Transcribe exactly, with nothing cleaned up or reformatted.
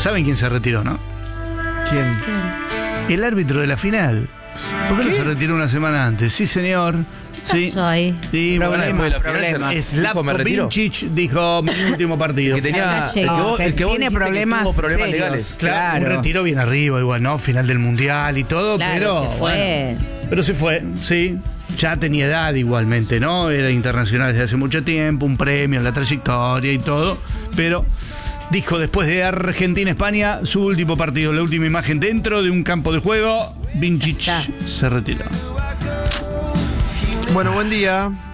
¿Saben quién se retiró, no? ¿Quién? El árbitro de la final. ¿Por qué, ¿Qué? no se retiró una semana antes? Sí, señor. Sí. pasó ahí? Sí, Problema, bueno, problema. Slavko me retiro. Vincic dijo mi último partido. Que tenía. Acá El que llegó. vos, el que vos Tiene dijiste que problemas tuvo problemas serios. legales. Claro, un Claro. retiro bien arriba, igual, ¿no? Final del mundial y todo, Claro, pero. se fue. bueno, pero se fue, sí. Ya tenía edad igualmente, ¿no? Era internacional desde hace mucho tiempo, un premio en la trayectoria y todo. Pero dijo después de Argentina-España, su último partido, la última imagen dentro de un campo de juego, Vincic Ya se retiró. Bueno, buen día.